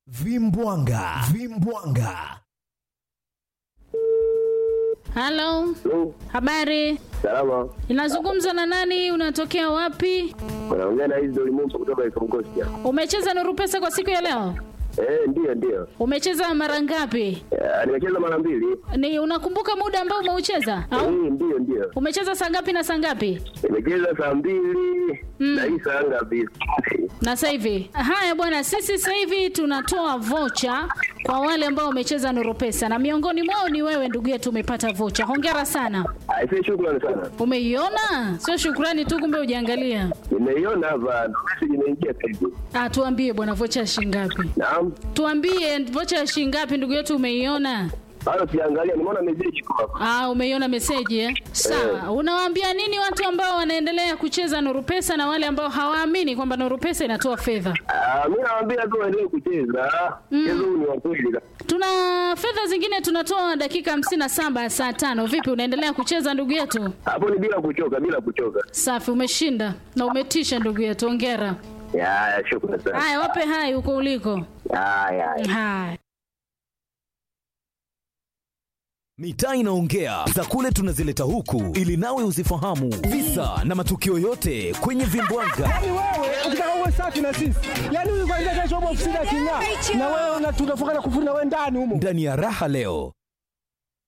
Vimbwanga. Halo. Habari? Salama. Inazungumza na nani? Unatokea wapi? Unaongea na hizo limungu kutoka Ikongosia. Umecheza Nuru Pesa kwa siku ya leo? Ndio. Umecheza mara ngapi? Nimecheza mara 2. Ni unakumbuka muda ambao umeucheza? Au? Ndio. Umecheza saa ngapi na saa ngapi? Nimecheza saa 2 na hii saa ngapi? Na sasa hivi. Haya bwana, sisi sasa hivi tunatoa vocha kwa wale ambao wamecheza Nuru Pesa na miongoni mwao ni wewe ndugu yetu, umepata vocha. Hongera sana. Aisee, shukrani sana. Umeiona? Sio shukrani tu, kumbe hujaangalia. Nimeiona hapa, message imeingia sasa. Tuambie bwana, vocha shilingi ngapi? Naam. Tuambie vocha shilingi ngapi ndugu yetu, umeiona? Bado siangalia, nimeona message kwa. Umeiona message Sawa. Unawaambia nini watu ambao wanaendelea kucheza Nuru Pesa na wale ambao hawaamini kwamba Nuru Pesa inatoa fedha? Mimi nawaambia tu waendelee kucheza. Mchezo huu ni wa kweli. Tuna fedha zingine tunatoa dakika 57 saa 5. Vipi, unaendelea kucheza ndugu yetu? Hapo ni bila kuchoka. Safi, umeshinda na umetisha ndugu yetu. Hongera. Ya, shukrani sana. Haya, wape hai huko uliko. Haya. Mitaa inaongea, za kule tunazileta huku ili nawe uzifahamu visa na matukio yote kwenye Vimbwanga. Yaani wewe ukitaka uwe safi na sisi, yaani huyu kwanza kesho hapo ofisini aking'aa, na wewe tunafunga na kufuna wewe ndani humo. Ndani ya Raha Leo.